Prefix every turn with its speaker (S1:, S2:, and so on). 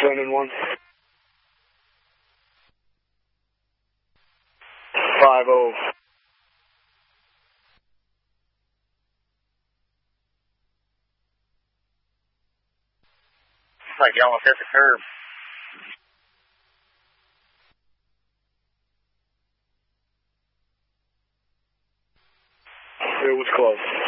S1: Sending one. 5-0.
S2: Like you almost hit the curb.
S1: It was close.